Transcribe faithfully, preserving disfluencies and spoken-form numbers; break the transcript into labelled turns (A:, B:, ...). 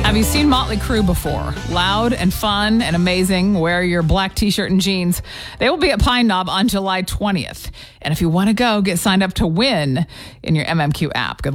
A: Have you seen Motley Crue before? Loud and fun and amazing. Wear your black t-shirt and jeans. They will be at Pine Knob on July twentieth. And if you want to go, get signed up to win in your M M Q app. Good